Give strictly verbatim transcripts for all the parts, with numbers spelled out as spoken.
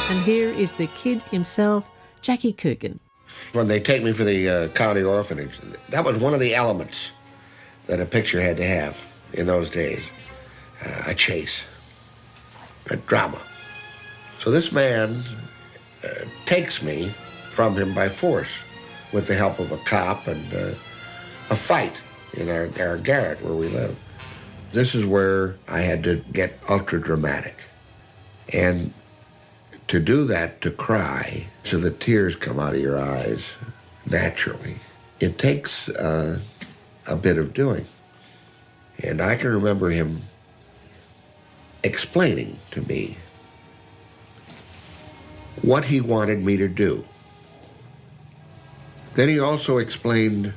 And here is the kid himself, Jackie Coogan. When they take me for the uh, county orphanage, that was one of the elements that a picture had to have in those days. Uh, a chase, a drama. So this man uh, takes me from him by force with the help of a cop and uh, a fight in our, our garret where we lived. This is where I had to get ultra dramatic. And to do that, to cry, so the tears come out of your eyes naturally, it takes uh, a bit of doing. And I can remember him explaining to me what he wanted me to do. Then he also explained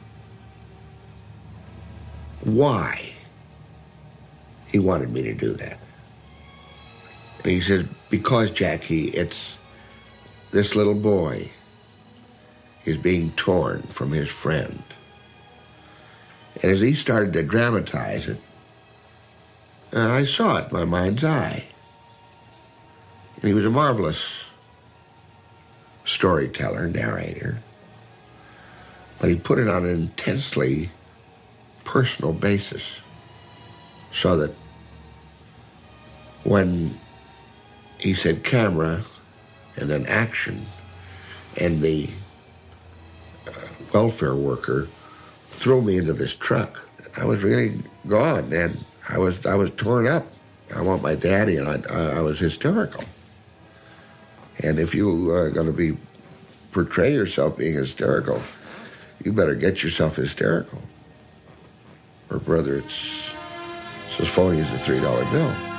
why he wanted me to do that. And he said, because, Jackie, it's this little boy is being torn from his friend. And as he started to dramatize it, uh, I saw it in my mind's eye. And he was a marvelous storyteller, narrator. But he put it on an intensely personal basis so that when he said camera and then action, and the uh, welfare worker threw me into this truck, I was really gone, and I was I was torn up. I want my daddy, and I, I was hysterical. And if you are going to be portray yourself being hysterical, you better get yourself hysterical. Or brother, it's, it's as phony as a three dollar bill.